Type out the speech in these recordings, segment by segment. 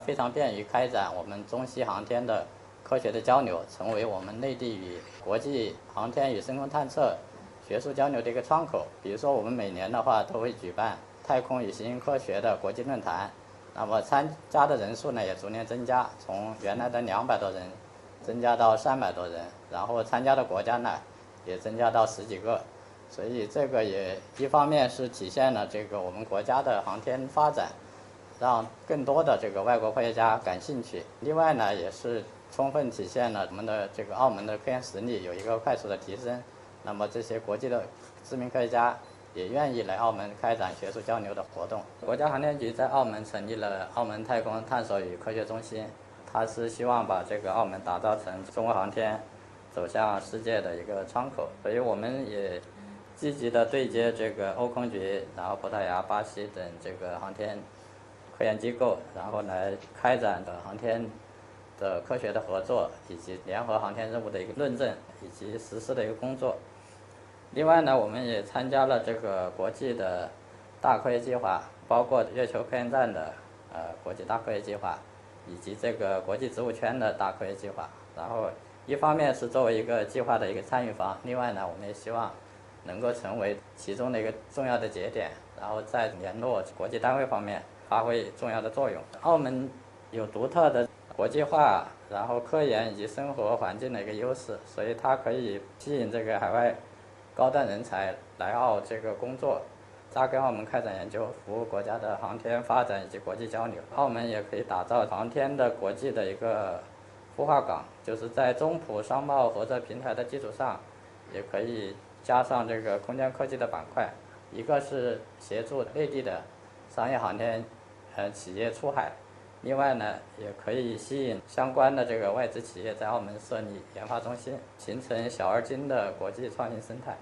非常便于开展我们中西航天的科学的交流，成为我们内地与国际航天与深空探测学术交流的一个窗口。比如说，我们每年的话都会举办太空与行星科学的国际论坛，那么参加的人数呢也逐年增加，从原来的200多人增加到300多人，然后参加的国家呢也增加到10几个。所以这个也一方面是体现了这个我们国家的航天发展，让更多的这个外国科学家感兴趣。另外呢，也是充分体现了我们的这个澳门的科研实力有一个快速的提升。那么这些国际的知名科学家也愿意来澳门开展学术交流的活动。国家航天局在澳门成立了澳门太空探索与科学中心，它是希望把这个澳门打造成中国航天走向世界的一个窗口。所以我们也积极的对接这个欧空局，然后葡萄牙、巴西等这个航天科研机构，然后来开展的航天的科学的合作，以及联合航天任务的一个论证以及实施的一个工作。另外呢，我们也参加了这个国际的大科学计划，包括月球科研站的国际大科学计划，以及这个国际植物圈的大科学计划。然后一方面是作为一个计划的一个参与方，另外呢，我们也希望能够成为其中的一个重要的节点，然后在联络国际单位方面发挥重要的作用。澳门有独特的国际化，然后科研以及生活环境的一个优势，所以它可以吸引这个海外高端人才来澳这个工作，扎根澳门开展研究，服务国家的航天发展以及国际交流。澳门也可以打造航天的国际的一个孵化港，就是在中葡商贸合作平台的基础上，也可以加上这个空间科技的板块，一个是协助内地的商业航天企业出海，另外呢，也可以吸引相关的这个外资企业在澳门设立研发中心，形成小而精的国际创新生態。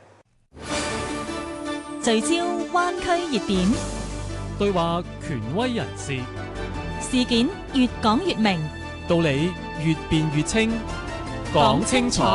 聚焦灣區熱點， 對話權威人士， 事件越講越明， 道理越辯越清，講清楚。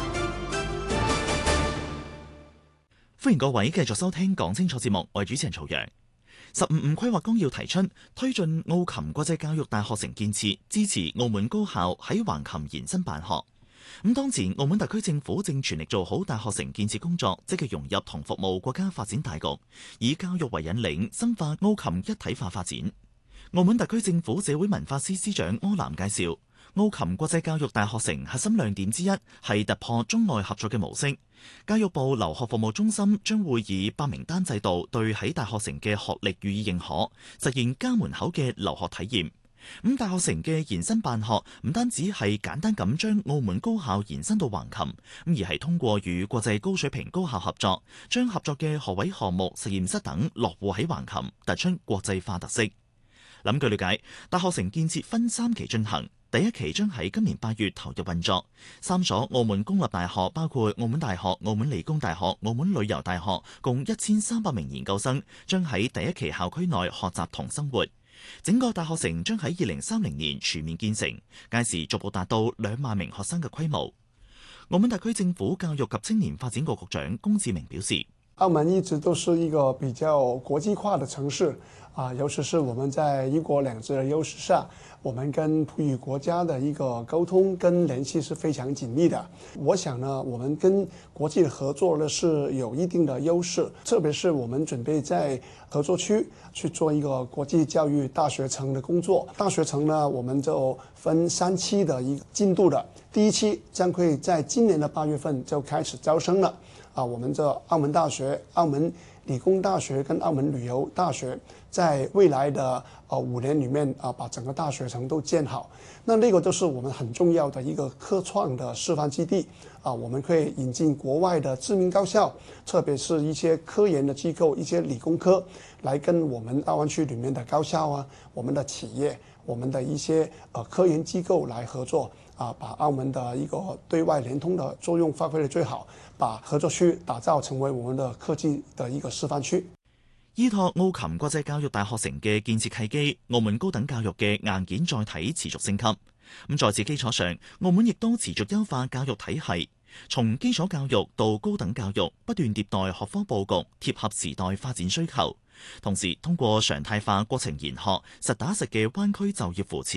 歡迎各位繼續收聽講清楚節目，我係主持人曹陽。15規劃綱要提出推進澳琴國際教育大學城建設，支持澳門高校喺橫琴延伸辦學。當前澳門特區政府正全力做好大學城建設工作，積極融入同服務國家發展大局，以教育為引領，深化澳琴一體化發展。澳門特區政府社會文化司司長柯南介紹，澳琴國際教育大學城核心亮點之一係突破中外合作嘅模式。教育部留學服務中心將會以白名單制度對喺大學城嘅學歷予以認可，實現家門口嘅留學體驗。大學城嘅延伸辦學唔單止係簡單咁將澳門高校延伸到橫琴，而係通過與國際高水平高校合作，將合作嘅學位項目、實驗室等落戶喺橫琴，突出國際化特色。據了解，大學城建設分3期進行。第一期將喺今年8月投入運作，3所澳門公立大學包括澳門大學、澳門理工大學、澳門旅遊大學，共1300名研究生將喺第一期校區內學習同生活。整個大學城將喺2030年全面建成，屆時逐步達到2萬名學生嘅規模。澳門特區政府教育及青年發展局局長龔志明表示， 澳門一直都是一個比較國際化的城市尤其是我們在一國兩制的優勢下，我們跟葡語國家的一個溝通跟聯繫是非常緊密的。我想呢，我們跟國際的合作呢是有一定的優勢，特別是我們準備在合作區去做一個國際教育大學城的工作。大學城呢，我們就分3期的一個進度的，第一期將會在今年的8月份就開始招生了。我們這澳門大學、澳門理工大學跟澳門旅遊大學，在未來的5年裡面把整個大學城都建好。那個都是我們很重要的一個科創的示範基地我們會引進國外的知名高校，特別是一些科研的機構、一些理工科，來跟我們大灣區裡面的高校我們的企業、我們的一些科研機構來合作把澳門的一個對外聯通的作用發揮得最好，把合作區打造成為我們的科技的一個示範區。 依託澳琴國際教育大學城嘅建設契機，澳門高等教育嘅硬件載體持續升級。在此基礎上，澳門亦都持續優化教育體系，從基礎教育到高等教育，不斷迭代學科佈局，貼合時代發展需求。 同時通過常態化國情研學、實打實嘅灣區就業扶持，